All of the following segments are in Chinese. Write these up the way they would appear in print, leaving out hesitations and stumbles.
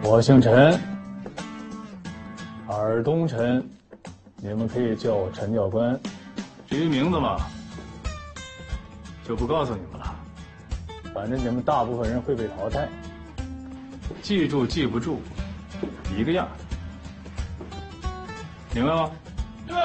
我姓陈，尔东陈，你们可以叫我陈教官。至于名字嘛，就不告诉你们了。反正你们大部分人会被淘汰，记住记不住，一个样。明白吗？明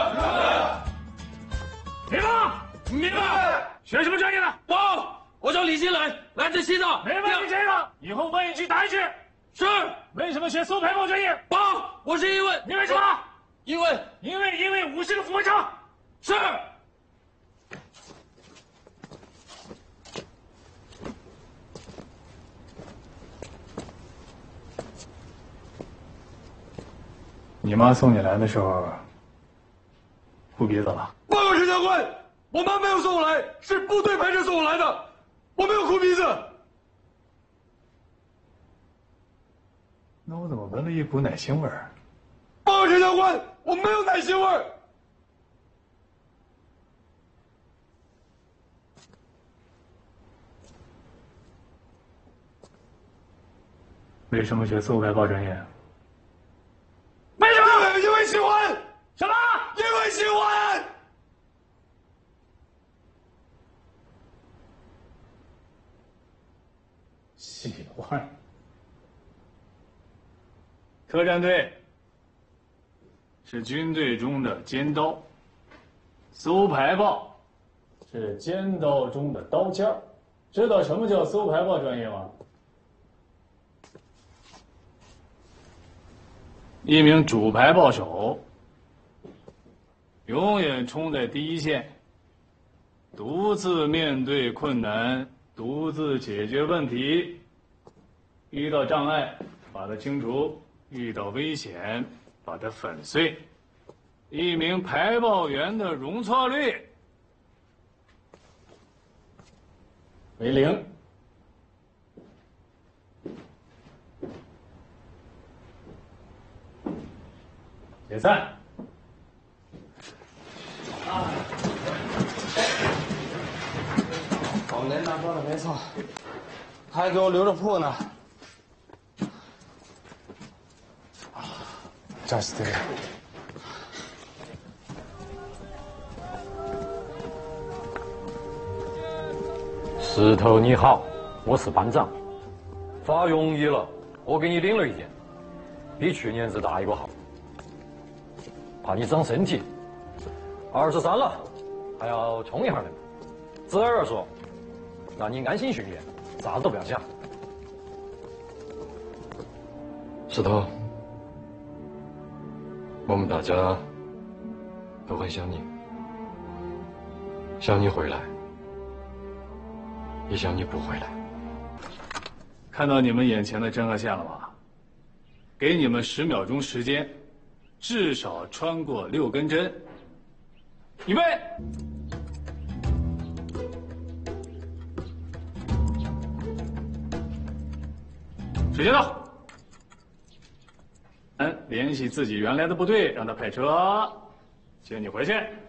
白。明白。学什么专业的？ 我叫李新磊，来自西藏。 没问题，先生。以后问一句答一句。 是。 为什么学搜排报专业？ 我是因为什么？ 因为 50个俯卧撑。 是。 你妈送你来的时候，哭鼻子了？ 报告陈教官，我妈没有送我来，是部队派车送我来的，我没有哭鼻子。 那我怎么闻了一股奶腥味儿？ 报告陈教官，我没有奶腥味儿。 为什么学搜排报专业？ 为什么？因为喜欢。 什么？ 因为喜欢。 喜欢。特战队是军队中的尖刀，搜排报是尖刀中的刀尖儿。知道什么叫搜排报专业吗？一名主排报手，永远冲在第一线，独自面对困难，独自解决问题。遇到障碍，把它清除；遇到危险，把它粉碎。一名排报员的容错率为0。解散。 往年拿说的没错，还给我留着铺呢。 扎西德。 石头你好，我是班长。发容易了，我给你领了一件，比去年只大1个号。怕你长身体，23了，还要冲一下的。自然而说，让你安心训练，啥子都不要想。 石头，我们大家都很想你，想你回来，也想你不回来。 看到你们眼前的侦察线了吗？给你们10秒钟时间，至少穿过6根针。预备。时间到。联系自己原来的部队，让他派车接你回去。